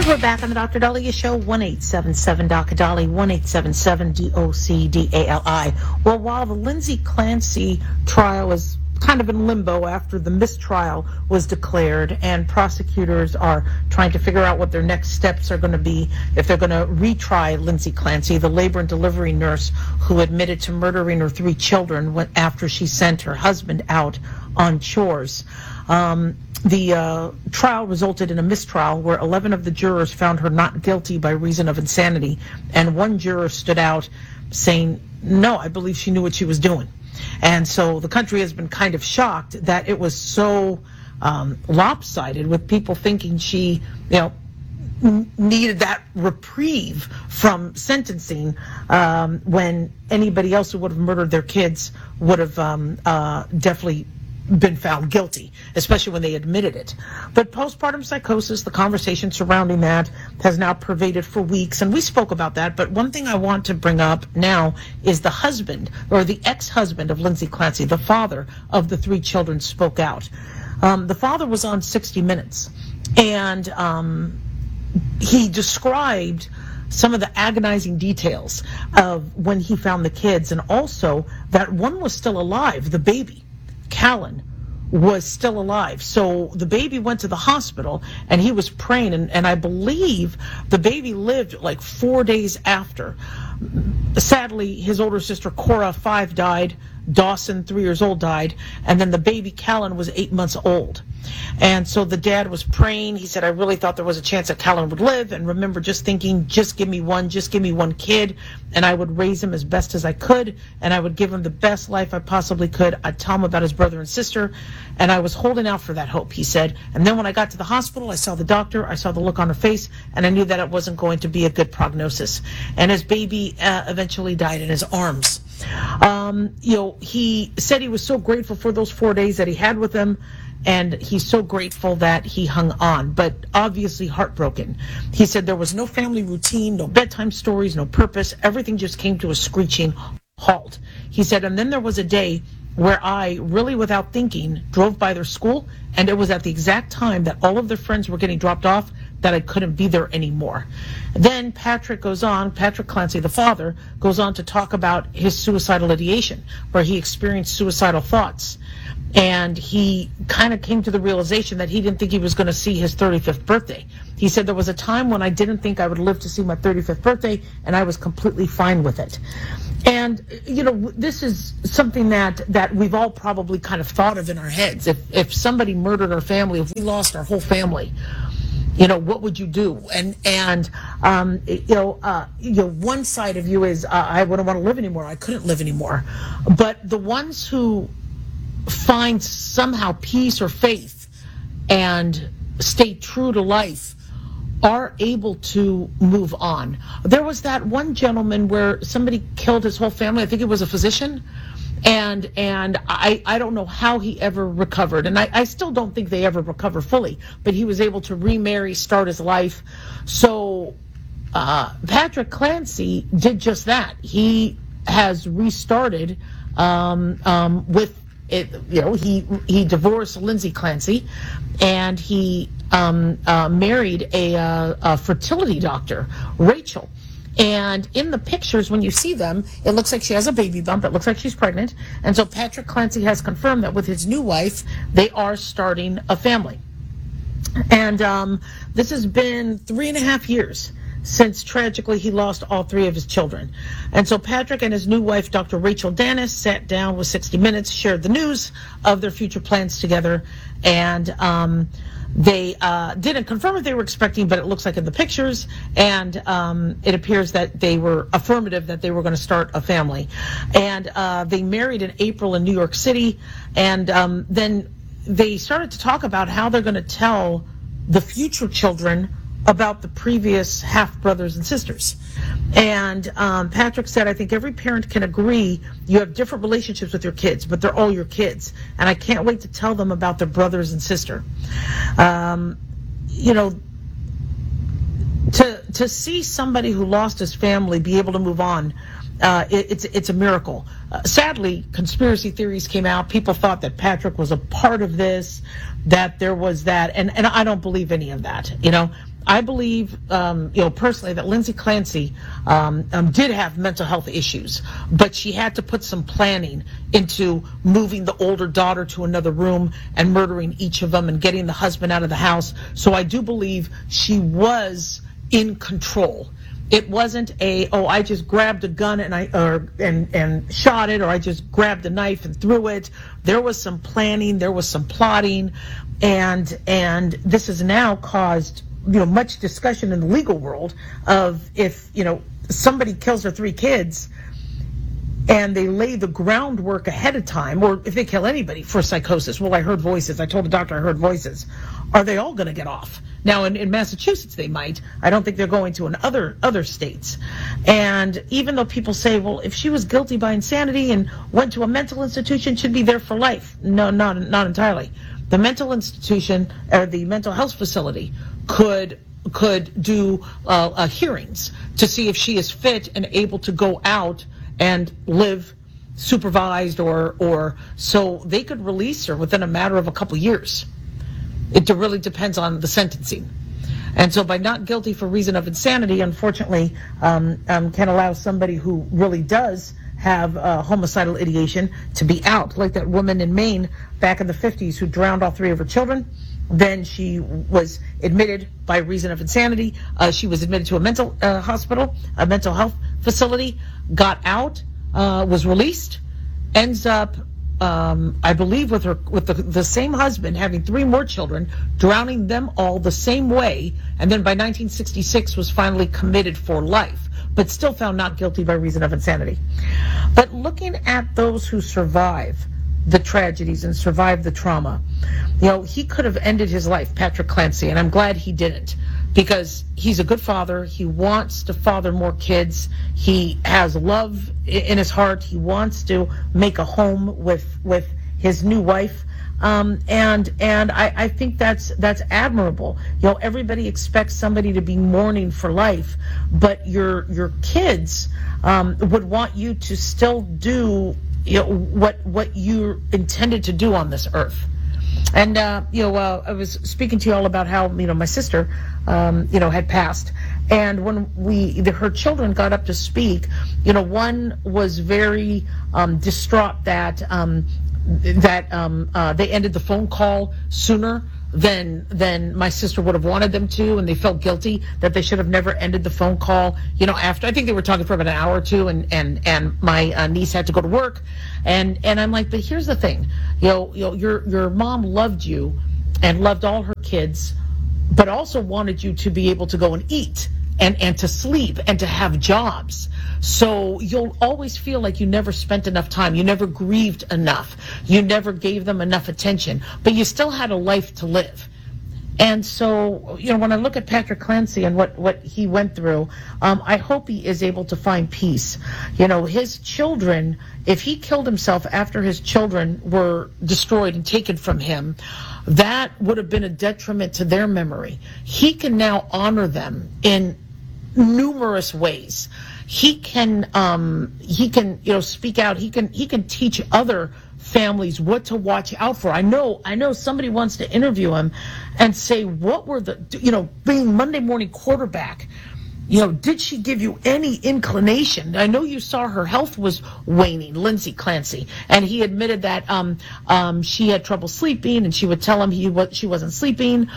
We're back on the Dr. Daliah Show, 1-877-Dr. Dali, 1-877-DOC-DALI. Well, while the Lindsay Clancy trial is kind of in limbo after the mistrial was declared, and prosecutors are trying to figure out what their next steps are going to be if they're going to retry Lindsay Clancy, the labor and delivery nurse who admitted to murdering her 3 children after she sent her husband out on chores. The trial resulted in a mistrial where 11 of the jurors found her not guilty by reason of insanity, and 1 juror stood out saying, no, I believe she knew what she was doing. And so the country has been kind of shocked that it was so lopsided, with people thinking she, needed that reprieve from sentencing when anybody else who would have murdered their kids would have definitely been found guilty, especially when they admitted it. But postpartum psychosis, the conversation surrounding that, has now pervaded for weeks, and we spoke about that. But one thing I want to bring up now is the husband, or the ex-husband of Lindsay Clancy, the father of the 3 children, spoke out. The father was on 60 Minutes, and he described some of the agonizing details of when he found the kids, and also that one was still alive, the baby. Callan was still alive. So the baby went to the hospital and he was praying, and I believe the baby lived like 4 days after. Sadly, his older sister Cora, 5, died. Dawson, 3 years old, died. And then the baby Callan was 8 months old. And so the dad was praying. He said, I really thought there was a chance that Callan would live, and remember just thinking, just give me one kid, and I would raise him as best as I could, and I would give him the best life I possibly could. I'd tell him about his brother and sister, and I was holding out for that hope, he said. And then when I got to the hospital, I saw the doctor, I saw the look on her face, and I knew that it wasn't going to be a good prognosis. And his baby eventually died in his arms. He said he was so grateful for those 4 days that he had with him, and he's so grateful that he hung on, but obviously heartbroken. He said there was no family routine, no bedtime stories, no purpose. Everything just came to a screeching halt. He said, and then there was a day where I, really without thinking, drove by their school, and it was at the exact time that all of their friends were getting dropped off that I couldn't be there anymore. Then Patrick Clancy, the father, goes on to talk about his suicidal ideation, where he experienced suicidal thoughts. And he kind of came to the realization that he didn't think he was going to see his 35th birthday. He said, there was a time when I didn't think I would live to see my 35th birthday, and I was completely fine with it. And, this is something that we've all probably kind of thought of in our heads. If somebody murdered our family, if we lost our whole family, what would you do? And one side of you is, I wouldn't want to live anymore. I couldn't live anymore. But the ones who find somehow peace or faith and stay true to life are able to move on. There was that one gentleman where somebody killed his whole family. I think it was a physician. And I don't know how he ever recovered. And I still don't think they ever recover fully. But he was able to remarry, start his life. So Patrick Clancy did just that. He has restarted with it. He divorced Lindsay Clancy, and he married a fertility doctor, Rachel. And in the pictures, when you see them, it looks like she has a baby bump. It looks like she's pregnant. And so Patrick Clancy has confirmed that with his new wife, they are starting a family. And this has been 3.5 years since tragically he lost all 3 of his children. And so Patrick and his new wife, Dr. Rachel Dennis, sat down with 60 Minutes, shared the news of their future plans together, and they didn't confirm what they were expecting, but it looks like in the pictures, and it appears that they were affirmative that they were going to start a family. And they married in April in New York City, and then they started to talk about how they're going to tell the future children about the previous half-brothers and sisters. And Patrick said, I think every parent can agree you have different relationships with your kids, but they're all your kids. And I can't wait to tell them about their brothers and sister. To see somebody who lost his family be able to move on, it's a miracle. Sadly, conspiracy theories came out. People thought that Patrick was a part of this, that there was that, and I don't believe any of that. I believe, personally, that Lindsay Clancy did have mental health issues, but she had to put some planning into moving the older daughter to another room and murdering each of them and getting the husband out of the house. So I do believe she was in control. It wasn't I just grabbed a gun and shot it, or I just grabbed a knife and threw it. There was some planning, there was some plotting, and this has now caused much discussion in the legal world of if somebody kills their 3 kids and they lay the groundwork ahead of time, or if they kill anybody for psychosis. Well, I heard voices. I told the doctor I heard voices. Are they all going to get off? Now, in Massachusetts, they might. I don't think they're going to in other states. And even though people say, well, if she was guilty by insanity and went to a mental institution, she'd be there for life. No, not entirely. The mental institution or the mental health facility could do hearings to see if she is fit and able to go out and live supervised, or so they could release her within a matter of a couple years. It really depends on the sentencing. And so by not guilty for reason of insanity, unfortunately, can allow somebody who really does have homicidal ideation to be out, like that woman in Maine back in the 50s who drowned all 3 of her children. Then she was admitted by reason of insanity. She was admitted to a mental hospital, a mental health facility, got out, was released, ends up, I believe, with the same husband, having 3 more children, drowning them all the same way, and then by 1966 was finally committed for life, but still found not guilty by reason of insanity. But looking at those who survive the tragedies and survive the trauma, he could have ended his life, Patrick Clancy, and I'm glad he didn't, because he's a good father. He wants to father more kids. He has love in his heart. He wants to make a home with his new wife. And I think that's admirable. Everybody expects somebody to be mourning for life, but your kids would want you to still do what you intended to do on this earth. And I was speaking to you all about how my sister had passed, and when her children got up to speak, one was very distraught that they ended the phone call sooner than my sister would have wanted them to, and they felt guilty that they should have never ended the phone call. After, I think they were talking for about an hour or two, and my niece had to go to work, and I'm like, but here's the thing, your mom loved you and loved all her kids, but also wanted you to be able to go and eat and to sleep and to have jobs. So you'll always feel like you never spent enough time, you never grieved enough, you never gave them enough attention, but you still had a life to live. And so, when I look at Patrick Clancy and what he went through, I hope he is able to find peace. His children, if he killed himself after his children were destroyed and taken from him, that would have been a detriment to their memory. He can now honor them in numerous ways. He can speak out. He can teach other families what to watch out for. I know somebody wants to interview him and say, what were being Monday morning quarterback, did she give you any inclination? I know you saw her health was waning, Lindsay Clancy, and he admitted that she had trouble sleeping, and she would tell him she wasn't sleeping.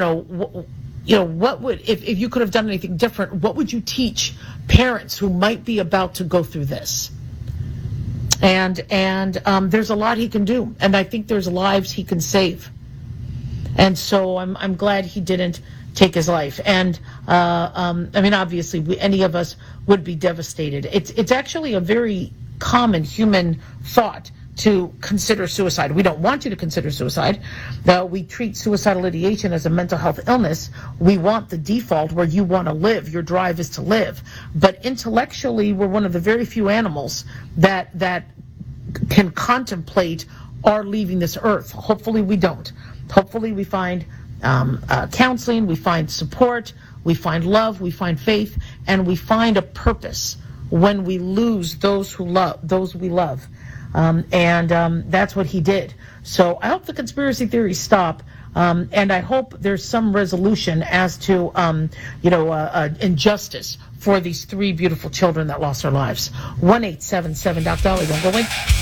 What would, if you could have done anything different, what would you teach parents who might be about to go through this? And there's a lot he can do, and I think there's lives he can save. And so I'm glad he didn't take his life. And obviously, any of us would be devastated. It's actually a very common human thought to consider suicide. We don't want you to consider suicide. We treat suicidal ideation as a mental health illness. We want the default where you want to live. Your drive is to live. But intellectually, we're one of the very few animals that can contemplate our leaving this earth. Hopefully we don't. Hopefully we find counseling, we find support, we find love, we find faith, and we find a purpose when we lose those we love. That's what he did. So I hope the conspiracy theories stop. And I hope there's some resolution as to, injustice for these three beautiful children that lost their lives. 1-877 Dr. Dolly. Don't go away.